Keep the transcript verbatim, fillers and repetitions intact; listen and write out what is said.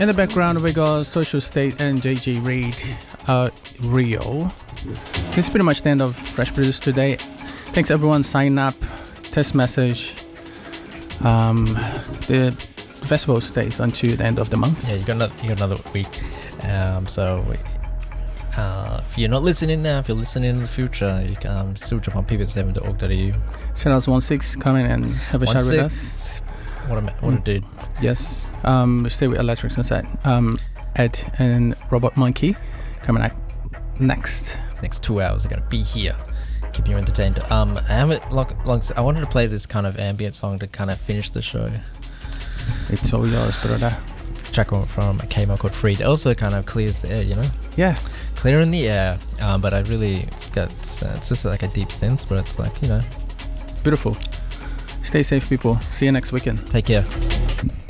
In the background, we got Social State and J J Reid, uh, Rio. This is pretty much the end of Fresh Produce today. Thanks everyone signing up. Test message. Um, the festival stays until the end of the month. Yeah, you got another, you got another week. Um, so uh, if you're not listening now, if you're listening in the future, you can um, still jump on p b seven dot org dot a u. Channels one six, come in and have a chat with us. What a what a dude. Yes. Um, stay with Electric Sunset. Um, Ed and Robot Monkey coming out next. Next two hours are gonna be here, keeping you entertained. Um, I haven't long, long. I wanted to play this kind of ambient song to kind of finish the show. It's all yours, brother. It's a track from a K-Mo called Freed. It also kind of clears the air, you know. Yeah. Clearing the air. Um, but I really, it's got, it's, uh, it's just like a deep sense, but it's like, you know, beautiful. Stay safe, people. See you next weekend. Take care.